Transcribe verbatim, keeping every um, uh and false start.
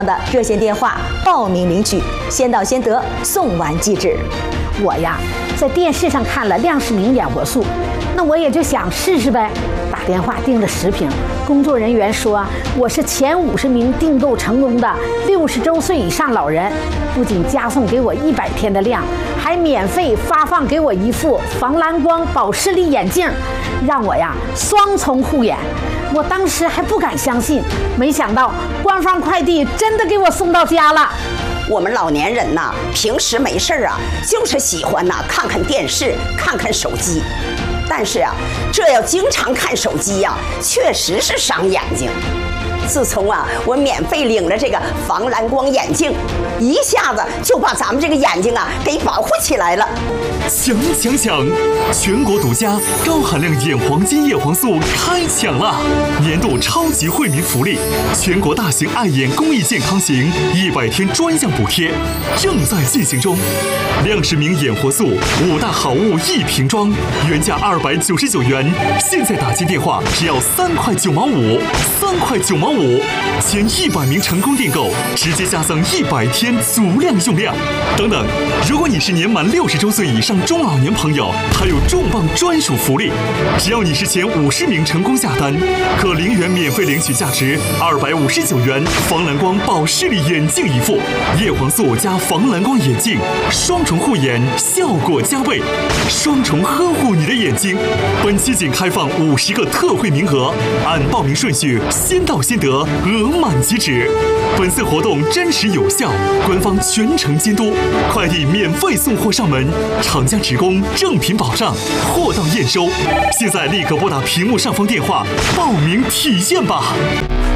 的热线电话报名领取，先到先得，送完即止。 我呀，在电视上看了亮世明眼活素，那我也就想试试呗。打电话订了十瓶，工作人员说我是前五十名订购成功的六十周岁以上老人，不仅加送给我一百天的量，还免费发放给我一副防蓝光保视力眼镜，让我呀双重护眼。我当时还不敢相信，没想到官方快递真的给我送到家了。 我们老年人呐，平时没事啊，就是喜欢呐看看电视，看看手机。但是啊，这要经常看手机呀、啊，确实是伤眼睛。自从啊，我免费领了这个防蓝光眼镜，一下子就把咱们这个眼睛啊给保护起来了。 抢抢抢！全国独家高含量眼黄金叶黄素开抢了！年度超级惠民福利，全国大型爱眼公益健康行一百天专项补贴正在进行中。亮世明眼活素五大好物一瓶装，原价二百九十九元，现在打进电话只要三块九毛五，三块九毛五，前一百名成功订购直接加赠一百天足量用量。等等，如果你是年满六十周岁以上中老年朋友，还有重磅专属福利，只要你是前五十名成功下单，可零元免费领取价值二百五十九元防蓝光保视力眼镜一副，叶黄素加防蓝光眼镜，双重护眼，效果加倍，双重呵护你的眼睛。本期仅开放五十个特惠名额，按报名顺序先到先得，额满即止。本次活动真实有效，官方全程监督，快递免费送货上门，厂家职工正品保障，货到验收。现在立刻拨打屏幕上方电话报名体验吧。